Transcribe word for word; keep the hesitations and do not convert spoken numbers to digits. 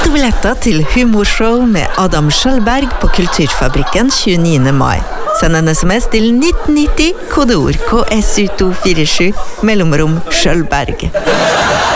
to billetter til humorshow med Adam Skjølberg på Kulturfabrikken tjueniende mai. Send en sms til nitten nitti, kodeord K S U to fire sju, mellomrom Skjølberg.